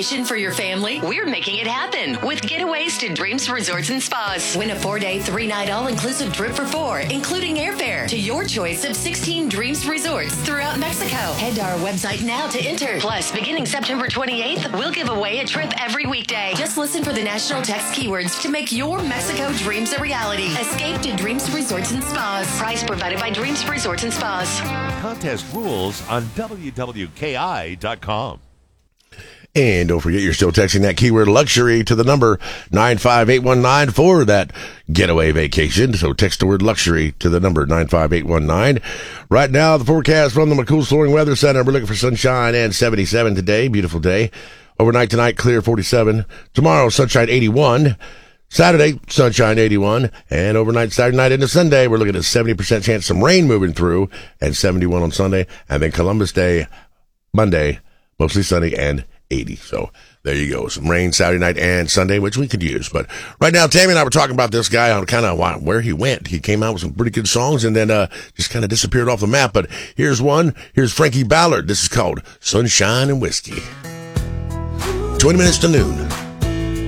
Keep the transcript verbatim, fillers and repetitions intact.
vacation for your family? We're making it happen with Getaways to Dreams Resorts and Spas. Win a four-day, three-night all-inclusive trip for four, including airfare, to your choice of sixteen Dreams Resorts throughout Mexico. Head to our website now to enter. Plus, beginning September twenty-eighth, we'll give away a trip every weekday. Just listen for the national text keywords to make your Mexico dreams a reality. Escape to Dreams Resorts and Spas. Price provided by Dreams Resorts and Spas. Contest rules on W W K I dot com. And don't forget, you're still texting that keyword luxury to the number nine five eight one nine for that getaway vacation. So text the word luxury to the number nine five eight one nine. Right now, the forecast from the McCool Flooring Weather Center. We're looking for sunshine and seventy-seven today. Beautiful day. Overnight tonight, clear forty-seven. Tomorrow, sunshine eighty-one. Saturday, sunshine eighty-one. And overnight Saturday night into Sunday, we're looking at a seventy percent chance some rain moving through, and seventy-one on Sunday. And then Columbus Day, Monday, mostly sunny and eighty. So there you go. Some rain Saturday night and Sunday, which we could use. But right now, Tammy and I were talking about this guy on kind of where he went. He came out with some pretty good songs and then uh, just kind of disappeared off the map. But here's one. Here's Frankie Ballard. This is called Sunshine and Whiskey. twenty minutes to noon.